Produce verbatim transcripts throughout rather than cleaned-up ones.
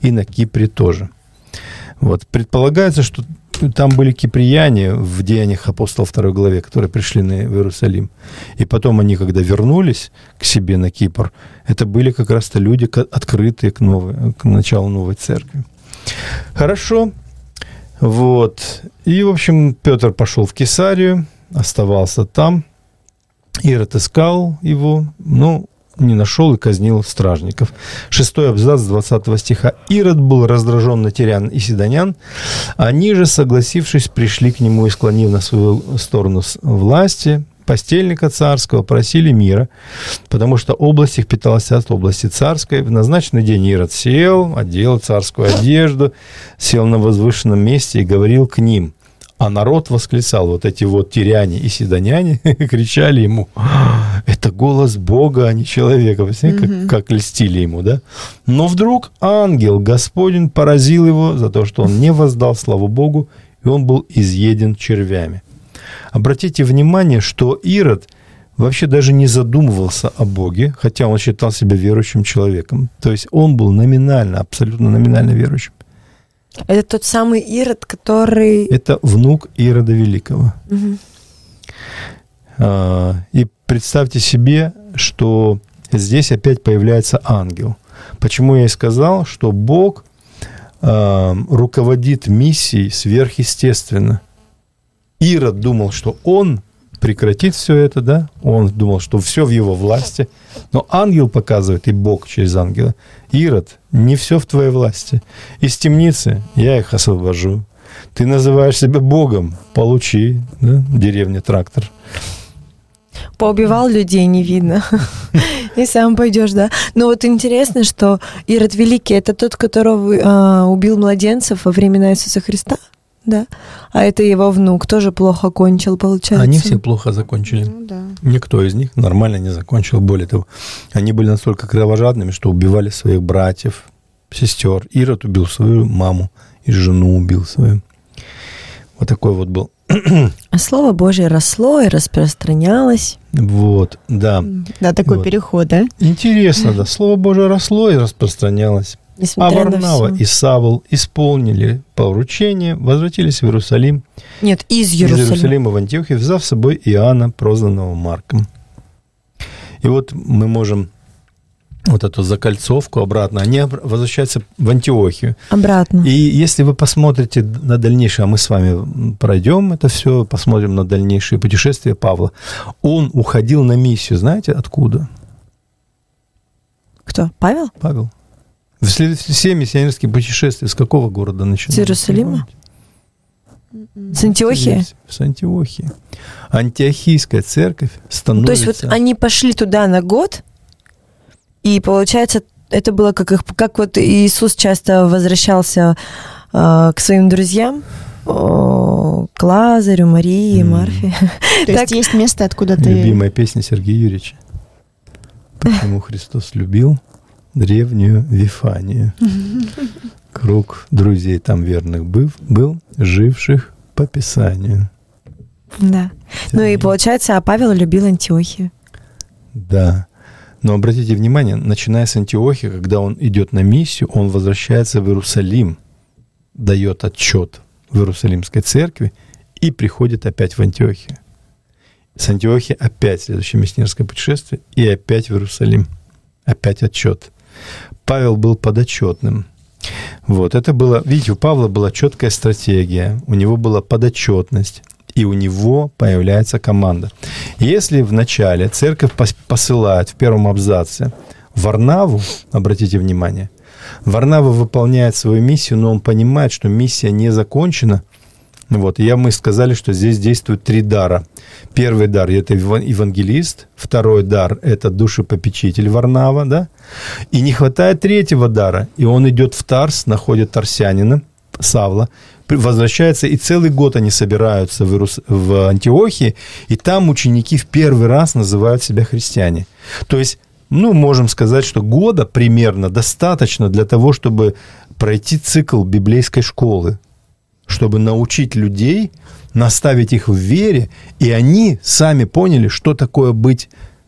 и на Кипре тоже. Вот. Предполагается, что там были киприяне в Деяниях апостолов второй главе, которые пришли в Иерусалим. И потом они, когда вернулись к себе на Кипр, это были как раз-то люди, открытые к, новой, к началу новой церкви. Хорошо. Вот. И, в общем, Петр пошел в Кесарию, оставался там. Ирод искал его, но не нашел и казнил стражников. Шестой абзац двадцатого стиха. Ирод был раздражен на тирян и сидонян. Они же, согласившись, пришли к нему и, склонив на свою сторону власти, постельника царского, просили мира, потому что область их питалась от области царской. В назначенный день Ирод сел, одел царскую одежду, сел на возвышенном месте и говорил к ним. А народ восклицал, вот эти вот тиряне и сидоняне кричали ему, это голос Бога, а не человека. Посмотрите, mm-hmm. как, как льстили ему, да? Но вдруг ангел Господень поразил его за то, что он не воздал славу Богу, и он был изъеден червями. Обратите внимание, что Ирод вообще даже не задумывался о Боге, хотя он считал себя верующим человеком. То есть он был номинально, абсолютно номинально верующим. Это тот самый Ирод, который... Это внук Ирода Великого. Угу. А, и представьте себе, что здесь опять появляется ангел. Почему я и сказал, что Бог а, руководит миссией сверхъестественно. Ирод думал, что он прекратит все это, да? Он думал, что все в его власти. Но ангел показывает, и Бог через ангела. Ирод, не все в твоей власти. Из темницы я их освобожу. Ты называешь себя Богом, получи, да? Деревня трактор. Поубивал людей, не видно. И сам пойдешь, да? Но вот интересно, что Ирод Великий – это тот, которого а, убил младенцев во времена Иисуса Христа? Да. А это его внук тоже плохо кончил, получается. Они все плохо закончили. Ну, да. Никто из них нормально не закончил. Более того, они были настолько кровожадными, что убивали своих братьев, сестер. Ирод убил свою маму и жену убил свою. Вот такой вот был. А Слово Божие росло и распространялось. Вот, да. Да, такой вот. Переход, да? Интересно, да. Слово Божие росло и распространялось. Несмотря а Варнава и Савл исполнили поручение, возвратились в Иерусалим. Нет, из Иерусалима. Из Иерусалима в Антиохию, взяв с собой Иоанна, прозванного Марком. И вот мы можем вот эту закольцовку обратно, они возвращаются в Антиохию. Обратно. И если вы посмотрите на дальнейшее, а мы с вами пройдем это все, посмотрим на дальнейшие путешествия Павла, он уходил на миссию, знаете, откуда? Кто? Павел? Павел. Все миссионерские путешествия с какого города начинались? С Иерусалима? С Антиохии? С Антиохии. Антиохийская церковь становится... То есть вот они пошли туда на год, и получается, это было как их, как вот Иисус часто возвращался э, к своим друзьям, э, к Лазарю, Марии, mm. Марфе. То есть есть место, откуда ты... Любимая песня Сергея Юрьевича. Почему Христос любил древнюю Вифанию. Круг друзей там верных был, был живших по Писанию. Да. Ну и получается, а Павел любил Антиохию. Да. Но обратите внимание, начиная с Антиохии, когда он идет на миссию, он возвращается в Иерусалим, дает отчет в Иерусалимской церкви и приходит опять в Антиохию. С Антиохии опять следующее миссионерское путешествие и опять в Иерусалим. Опять отчет. Павел был подотчетным. Вот, это было, видите, у Павла была четкая стратегия, у него была подотчетность, и у него появляется команда. Если вначале церковь посылает в первом абзаце Варнаву, обратите внимание, Варнава выполняет свою миссию, но он понимает, что миссия не закончена. Вот, и я, мы сказали, что здесь действуют три дара. Первый дар – это евангелист, второй дар – это душепопечитель Варнава, да? И не хватает третьего дара, и он идет в Тарс, находит тарсянина, Савла, возвращается, и целый год они собираются в, Иерус... в Антиохии, и там ученики в первый раз называют себя христиане. То есть, ну, можем сказать, что года примерно достаточно для того, чтобы пройти цикл библейской школы, чтобы научить людей, наставить их в вере, и они сами поняли, что такое быть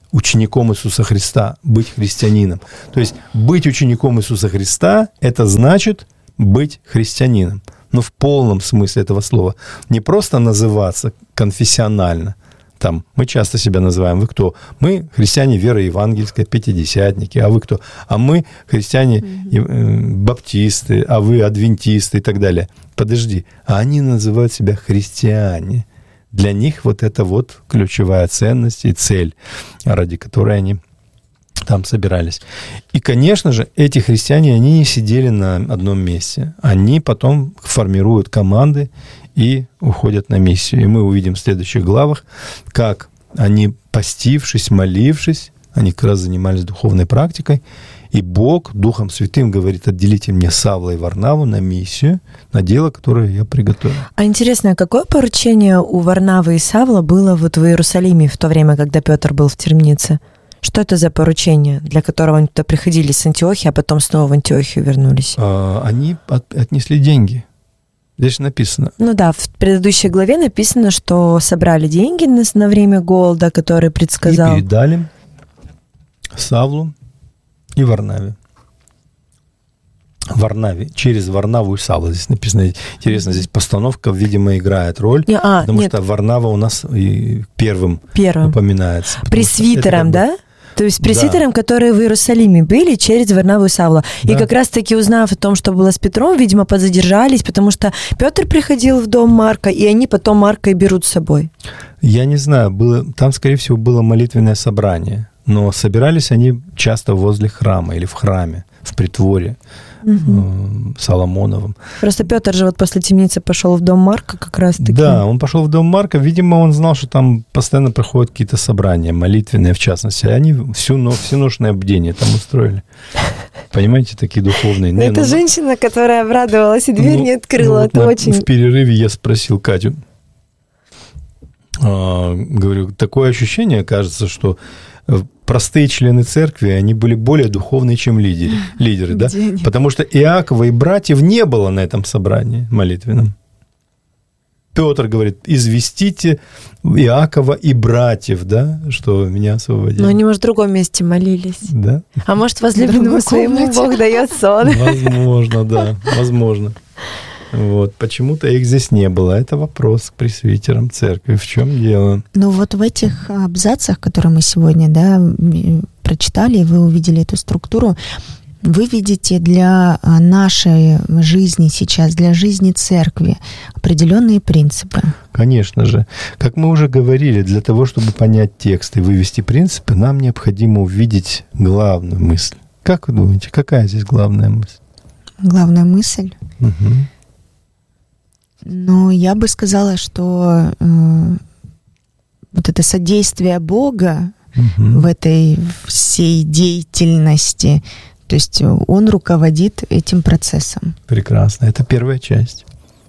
учеником Иисуса Христа, быть христианином. То есть быть учеником Иисуса Христа – это значит быть христианином. Но в полном смысле этого слова. Не просто называться конфессионально. Там, мы часто себя называем. Вы кто? Мы христиане веры евангельской, пятидесятники. А вы кто? А мы христиане mm-hmm. баптисты, а вы адвентисты и так далее. Подожди. А они называют себя христиане. Для них вот это вот ключевая ценность и цель, ради которой они там собирались. И, конечно же, эти христиане, они не сидели на одном месте. Они потом формируют команды и уходят на миссию. И мы увидим в следующих главах, как они, постившись, молившись, они как раз занимались духовной практикой, и Бог Духом Святым говорит: отделите мне Савла и Варнаву на миссию, на дело, которое я приготовил. А интересно, какое поручение у Варнавы и Савла было вот в Иерусалиме в то время, когда Петр был в темнице? Что это за поручение, для которого они туда приходили с Антиохии, а потом снова в Антиохию вернулись? А, они от, отнесли деньги. Здесь написано. Ну да, в предыдущей главе написано, что собрали деньги на, на время голода, который предсказал. И передали Савлу и Варнаве. Варнаве, через Варнаву и Савла. Здесь написано, интересно, здесь постановка, видимо, играет роль, не, а, потому нет. что Варнава у нас и первым, первым. упоминается. Пресвитером, да? То есть пресвитерам, да. которые в Иерусалиме были, через Варнаву и Савла. Да. И как раз-таки, узнав о том, что было с Петром, видимо, позадержались, потому что Петр приходил в дом Марка, и они потом Марка и берут с собой. Я не знаю, было, там, скорее всего, было молитвенное собрание, но собирались они часто возле храма или в храме, в притворе. Угу. Соломоновым. Просто Петр же вот после темницы пошел в дом Марка как раз-таки. Да, он пошел в дом Марка. Видимо, он знал, что там постоянно проходят какие-то собрания, молитвенные в частности. Они всю, всеношное бдение там устроили. Понимаете, такие духовные. Не, это ну, женщина, которая обрадовалась и дверь ну, не открыла. Ну, это на, очень... В перерыве я спросил Катю. А, говорю, такое ощущение, кажется, что простые члены церкви, они были более духовные, чем лидеры, лидеры да? Потому что Иакова и братьев не было на этом собрании молитвенном. Петр говорит: известите Иакова и братьев, да, что меня освободили. Но они, может, в другом месте молились. Да? А может, возлюбленному своему Бог дает сон. Возможно, да, возможно. Вот. Почему-то их здесь не было. Это вопрос к пресвитерам церкви. В чем дело? Ну вот в этих абзацах, которые мы сегодня, да, прочитали, вы увидели эту структуру, вы видите для нашей жизни сейчас, для жизни церкви определенные принципы. Конечно же. Как мы уже говорили, для того, чтобы понять текст и вывести принципы, нам необходимо увидеть главную мысль. Как вы думаете, какая здесь главная мысль? Главная мысль? Угу. Но я бы сказала, что э, вот это содействие Бога угу. в этой всей деятельности, то есть Он руководит этим процессом. Прекрасно. Это первая часть.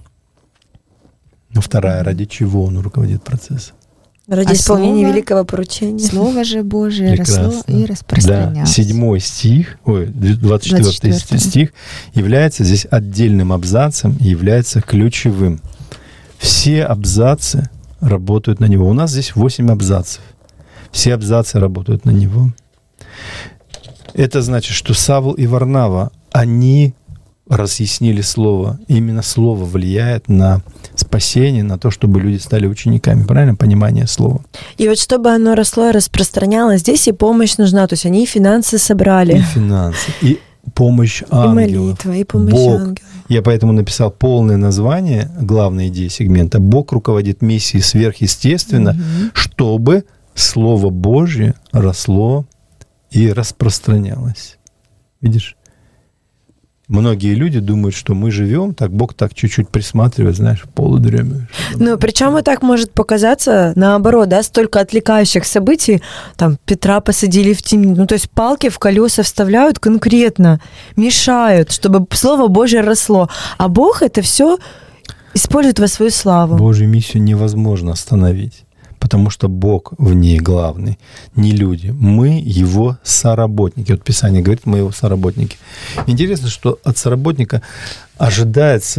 Но вторая, ради чего Он руководит процессом? Ради а исполнения слово, великого поручения. Слово же Божие росло и распространялось. Да, седьмой стих, ой, двадцать четвёртый стих является здесь отдельным абзацем и является ключевым. Все абзацы работают на него. У нас здесь восемь абзацев. Все абзацы работают на него. Это значит, что Савл и Варнава, они разъяснили Слово. Именно Слово влияет на спасение, на то, чтобы люди стали учениками. Правильно? Понимание Слова. И вот чтобы оно росло и распространялось, здесь и помощь нужна. То есть они и финансы собрали. И финансы, и помощь ангелов. И молитва, и помощь Бог. ангелов. Я поэтому написал полное название, главной идеи сегмента. Бог руководит миссией сверхъестественно, угу. чтобы Слово Божье росло и распространялось. Видишь? Многие люди думают, что мы живем, так Бог так чуть-чуть присматривает, знаешь, в полудреме. Ну, причем и так может показаться, наоборот, да, столько отвлекающих событий, там, Петра посадили в темницу, ну, то есть палки в колеса вставляют конкретно, мешают, чтобы Слово Божье росло, а Бог это все использует во свою славу. Божью миссию невозможно остановить. Потому что Бог в ней главный, не люди. Мы Его соработники. Вот Писание говорит, мы Его соработники. Интересно, что от соработника ожидается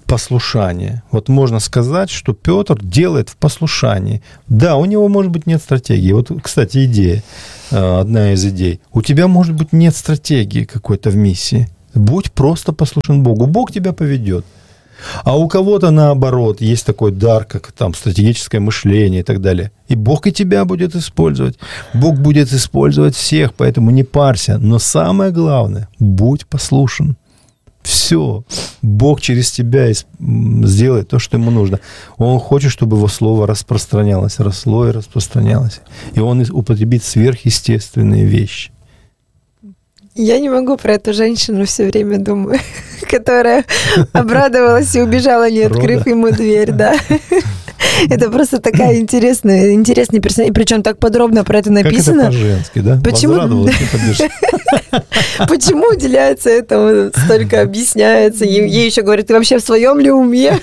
послушание. Вот можно сказать, что Петр делает в послушании. Да, у него, может быть, нет стратегии. Вот, кстати, идея, одна из идей. У тебя, может быть, нет стратегии какой-то в миссии. Будь просто послушен Богу. Бог тебя поведет. А у кого-то, наоборот, есть такой дар, как там стратегическое мышление и так далее. И Бог и тебя будет использовать. Бог будет использовать всех, поэтому не парься. Но самое главное, будь послушен. Все. Бог через тебя сделает то, что ему нужно. Он хочет, чтобы его слово распространялось, росло и распространялось. И он употребит сверхъестественные вещи. Я не могу про эту женщину все время думаю, которая обрадовалась и убежала, не открыв ему дверь, да. Это просто такая интересная, интересный персонаж. Причем так подробно про это написано. Как это по-женски, да? Почему? Почему уделяется этому, столько объясняется? Ей еще говорят, ты вообще в своем ли уме?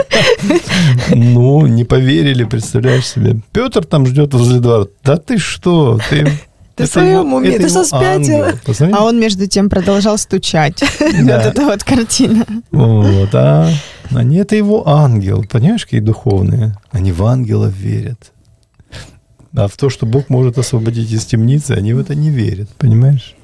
Ну, не поверили, представляешь себе. Петр там ждет возле двора. Да ты что? Ты... Ты в своем уме, ты что, спятила? А он, между тем, продолжал стучать. Вот эта вот картина. Вот, а они, это его ангел. Понимаешь, какие духовные? Они в ангелов верят. А в то, что Бог может освободить из темницы, они в это не верят. Понимаешь?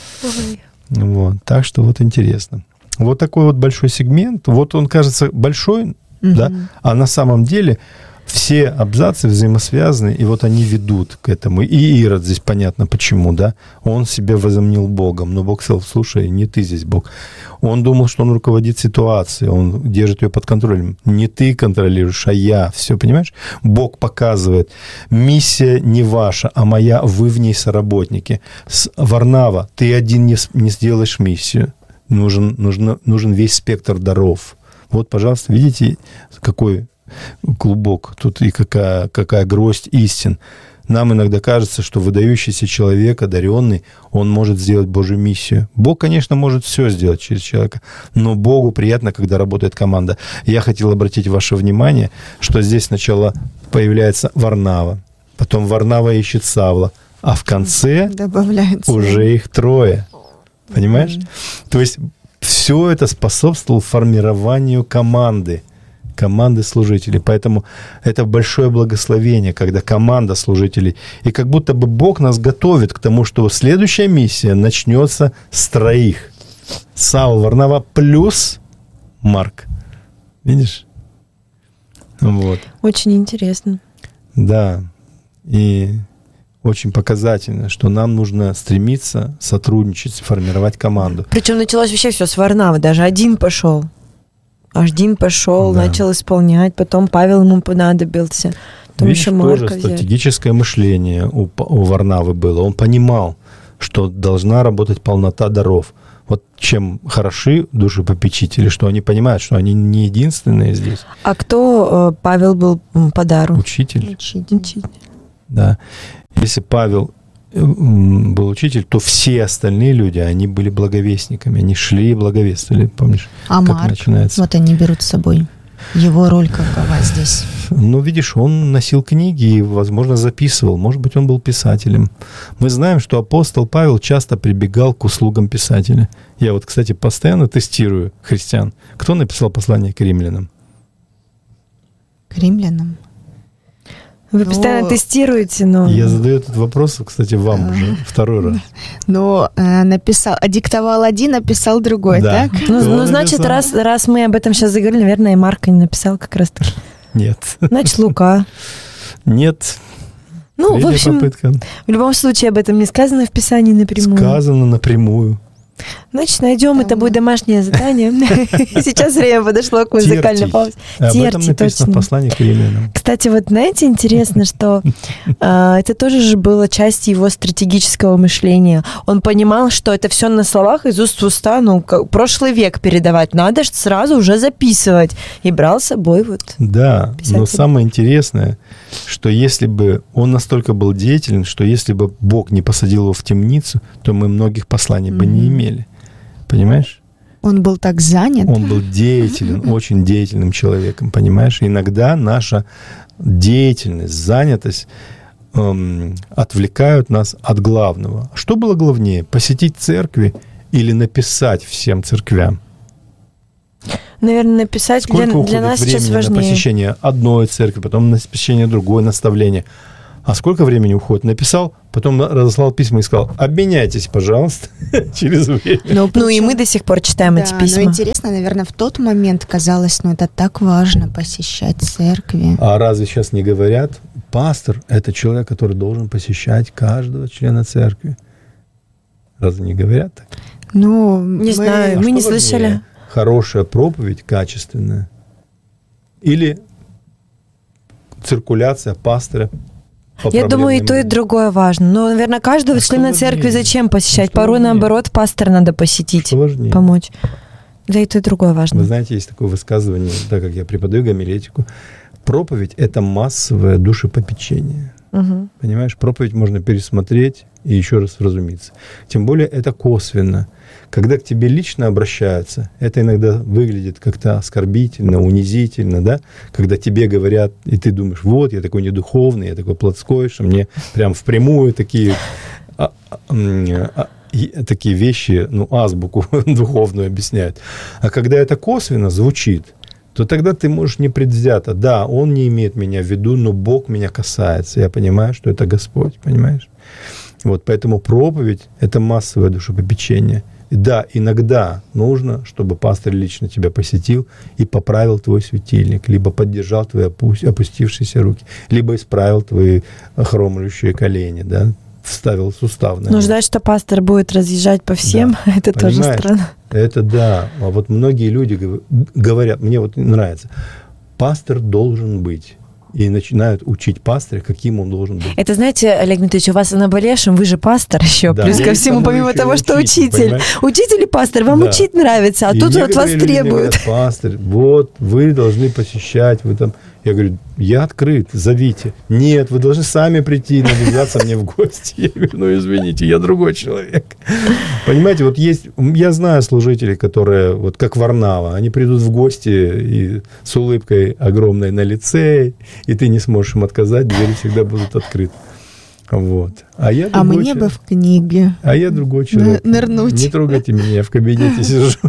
Вот, так что вот интересно. Вот такой вот большой сегмент. Вот он кажется большой, да, а на самом деле... Все абзацы взаимосвязаны, и вот они ведут к этому. И Ирод здесь понятно почему, да? Он себя возомнил Богом, но Бог сказал, слушай, не ты здесь Бог. Он думал, что он руководит ситуацией, он держит ее под контролем. Не ты контролируешь, а я. Все, понимаешь? Бог показывает, миссия не ваша, а моя, вы в ней соработники. С Варнава, ты один не, не сделаешь миссию. Нужен, нужно, нужен весь спектр даров. Вот, пожалуйста, видите, какой... клубок, тут и какая, какая гроздь истин. Нам иногда кажется, что выдающийся человек, одаренный, он может сделать Божью миссию. Бог, конечно, может все сделать через человека, но Богу приятно, когда работает команда. Я хотел обратить ваше внимание, что здесь сначала появляется Варнава, потом Варнава ищет Савла, а в конце добавляется уже их трое. Понимаешь? Mm-hmm. То есть все это способствовало формированию команды. команды служителей. Поэтому это большое благословение, когда команда служителей. И как будто бы Бог нас готовит к тому, что следующая миссия начнется с троих. Савл, Варнава плюс Марк. Видишь? Вот. Очень интересно. Да. И очень показательно, что нам нужно стремиться сотрудничать, формировать команду. Причем началось вообще все с Варнавы. Даже один пошел. Аж Дин пошел, да. Начал исполнять, потом Павел ему понадобился. Потом Видишь, еще Марка тоже взять. Стратегическое мышление у, у Варнавы было. Он понимал, что должна работать полнота даров. Вот чем хороши душепопечители, что они понимают, что они не единственные здесь. А кто э, Павел был по дару? Учитель. Учитель. Учитель. Да. Если Павел был учитель, то все остальные люди, они были благовестниками, они шли и благовествовали, помнишь? А как Марк, начинается? Вот они берут с собой. Его роль какова здесь? Ну, видишь, он носил книги и, возможно, записывал. Может быть, он был писателем. Мы знаем, что апостол Павел часто прибегал к услугам писателя. Я вот, кстати, постоянно тестирую христиан. Кто написал послание к римлянам? К римлянам? Вы но... постоянно тестируете, но... Я задаю этот вопрос, кстати, вам уже второй раз. Ну, написал, диктовал один, написал другой, да. так? Ну, ну значит, раз, раз мы об этом сейчас заговорили, наверное, и Марка не написал как раз-таки. Нет. Значит, Лука. Нет. Ну, Третья в общем, попытка. В любом случае об этом не сказано в Писании напрямую. Сказано напрямую. Значит, найдем, это будет домашнее задание. Сейчас время подошло к музыкальной паузе. Об этом написано в послании к римлянам. Кстати, вот знаете, интересно, что это тоже же было часть его стратегического мышления. Он понимал, что это все на словах из уст в уста, ну, прошлый век передавать. Надо же сразу уже записывать. И брал с собой вот. Да, но самое интересное, что если бы он настолько был деятелен, что если бы Бог не посадил его в темницу, то мы многих посланий бы не имели. Понимаешь? Он был так занят. Он был деятелен, очень деятельным человеком, понимаешь? Иногда наша деятельность, занятость эм, отвлекают нас от главного. Что было главнее? Посетить церкви или написать всем церквям? Наверное, написать Сколько для, уходит для нас времени сейчас на важнее. посещение одной церкви, потом на посещение другой, наставления. А сколько времени уходит? Написал, потом разослал письма и сказал, обменяйтесь, пожалуйста, через время. Ну, ну и мы до сих пор читаем да, эти письма. Но интересно, наверное, в тот момент казалось, ну это так важно посещать церкви. А разве сейчас не говорят, пастор – это человек, который должен посещать каждого члена церкви? Разве не говорят так? Ну, Не мы... знаю, А мы не что важнее? слышали. Хорошая проповедь, качественная, или циркуляция пастора по Я думаю, и то, и людям? другое важно. Но, наверное, каждого А что члена важнее? церкви зачем посещать? А что Порой, важнее? наоборот, пастора надо посетить, Что важнее? помочь. Да и то, и другое важно. Вы знаете, есть такое высказывание, так как я преподаю гомилетику, проповедь – это массовое душепопечение. Угу. Понимаешь, проповедь можно пересмотреть и еще раз вразумиться. Тем более это косвенно. Когда к тебе лично обращаются, это иногда выглядит как-то оскорбительно, унизительно, да? Когда тебе говорят, и ты думаешь, вот, я такой недуховный, я такой плотской, что мне прям впрямую такие, а, а, и, такие вещи, ну, азбуку духовную объясняют. А когда это косвенно звучит, то тогда ты можешь непредвзято, да, он не имеет меня в виду, но Бог меня касается. Я понимаю, что это Господь, понимаешь? Вот, поэтому проповедь – это массовое душепопечение. И да, иногда нужно, чтобы пастор лично тебя посетил и поправил твой светильник, либо поддержал твои опустившиеся руки, либо исправил твои хромающие колени, да, вставил суставные. Но ждать, что пастор будет разъезжать по всем, да. это Понимаешь? тоже странно. Это да. А вот многие люди говорят, мне вот нравится, пастор должен быть. И начинают учить пастыря, каким он должен быть. Это, знаете, Олег Дмитриевич, у вас о наболевшем, вы же пастор еще, да, плюс ко всему, помимо того, что учитель. Понимаешь? Учитель и пастор, вам да. учить нравится, а и тут от вас требуют. Говорят, пастор, вот, вы должны посещать, вы там... Я говорю, я открыт, зовите. Нет, вы должны сами прийти и навязаться мне в гости. Я говорю, ну, извините, я другой человек. Понимаете, вот есть... Я знаю служителей, которые, вот как Варнава, они придут в гости и с улыбкой огромной на лице, и ты не сможешь им отказать, двери всегда будут открыты. Вот. А, я а мне человек. бы в книге. А я другой человек. Нырнуть. Не трогайте меня, я в кабинете сижу.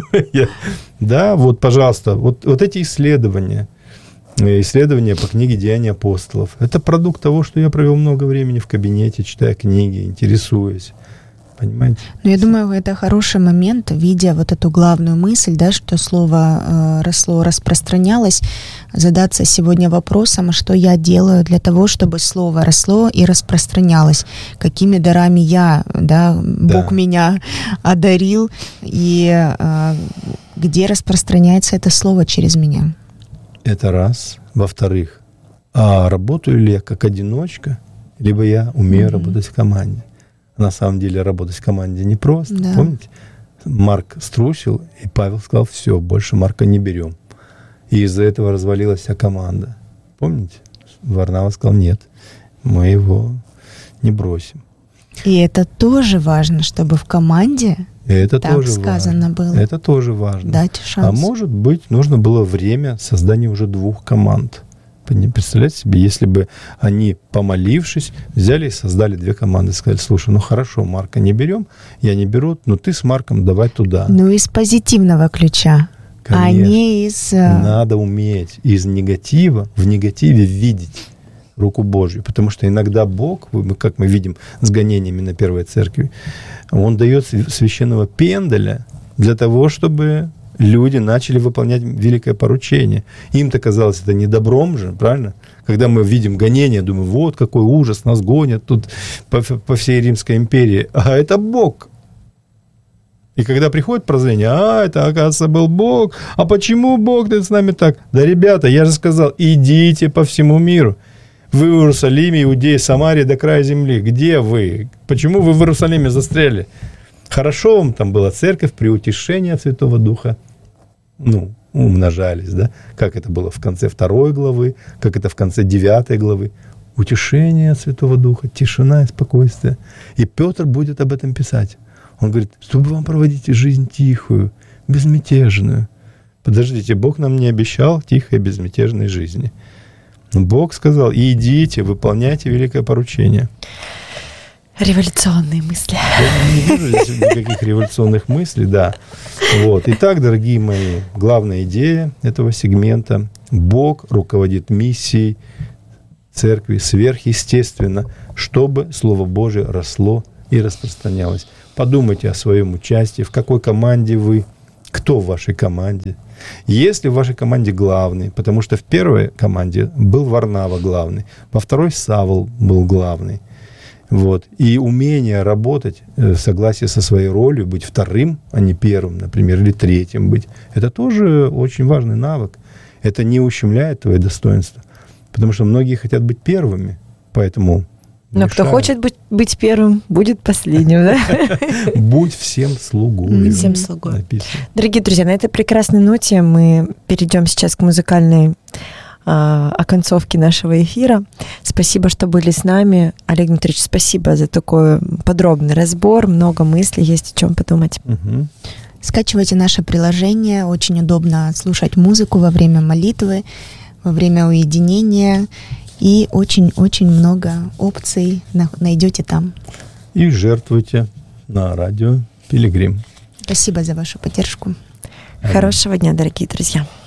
Да, вот, пожалуйста, вот эти исследования, исследования по книге «Деяния апостолов». Это продукт того, что я провел много времени в кабинете, читая книги, интересуясь. Понимаете? Ну, я думаю, это хороший момент, видя вот эту главную мысль, да, что слово э, росло, распространялось, задаться сегодня вопросом, что я делаю для того, чтобы слово росло и распространялось. Какими дарами я, да, да. Бог меня одарил, и э, где распространяется это слово через меня. Это раз. Во-вторых, а работаю ли я как одиночка, либо я умею mm-hmm. работать в команде. На самом деле работать в команде непросто. Да. Помните? Марк струсил, и Павел сказал, все, больше Марка не берем. И из-за этого развалилась вся команда. Помните? Варнава сказал, нет, мы его не бросим. И это тоже важно, чтобы в команде это так тоже сказано важно. было. Это тоже важно. Дать шанс. А может быть, нужно было время создания уже двух команд. Представляете себе, если бы они, помолившись, взяли и создали две команды, сказали, слушай, ну хорошо, Марка не берем, я не беру, но ты с Марком давай туда. Ну, из позитивного ключа, конечно, а не из... Надо уметь из негатива в негативе видеть руку Божью, потому что иногда Бог, как мы видим с гонениями на Первой Церкви, Он дает священного пенделя для того, чтобы... люди начали выполнять великое поручение. Им-то казалось это не добром же, правильно? Когда мы видим гонения, думаем, вот какой ужас, нас гонят тут по, по всей Римской империи. А это Бог. И когда приходит прозрение, а, это, оказывается, был Бог. А почему Бог с нами так? Да, ребята, я же сказал, идите по всему миру. Вы в Иерусалиме, Иудеи, Самарии до края земли. Где вы? Почему вы в Иерусалиме застряли? Хорошо вам там была церковь при утешении от Святого Духа. Ну, умножались, да, как это было в конце второй главы, как это в конце девятой главы. Утешение от Святого Духа, тишина и спокойствие. И Петр будет об этом писать. Он говорит, чтобы вам проводить жизнь тихую, безмятежную. Подождите, Бог нам не обещал тихой, безмятежной жизни. Бог сказал, идите, выполняйте великое поручение. Революционные мысли. Я не вижу здесь никаких революционных мыслей, да. Вот. Итак, дорогие мои, главная идея этого сегмента – Бог руководит миссией церкви сверхъестественно, чтобы Слово Божие росло и распространялось. Подумайте о своем участии, в какой команде вы, кто в вашей команде. Если в вашей команде главный, потому что в первой команде был Варнава главный, во второй Савл был главный. Вот. И умение работать в согласии со своей ролью, быть вторым, а не первым, например, или третьим быть, это тоже очень важный навык. Это не ущемляет твое достоинство, потому что многие хотят быть первыми, поэтому... Но кто хочет быть, быть первым, будет последним, да? Будь всем слугой. Всем слугой. Дорогие друзья, на этой прекрасной ноте мы перейдем сейчас к музыкальной а, оконцовке нашего эфира. Спасибо, что были с нами. Олег Дмитриевич, спасибо за такой подробный разбор. Много мыслей, есть о чем подумать. Угу. Скачивайте наше приложение. Очень удобно слушать музыку во время молитвы, во время уединения. И очень-очень много опций найдете там. И жертвуйте на радио Пилигрим. Спасибо за вашу поддержку. Хорошего дня, дорогие друзья.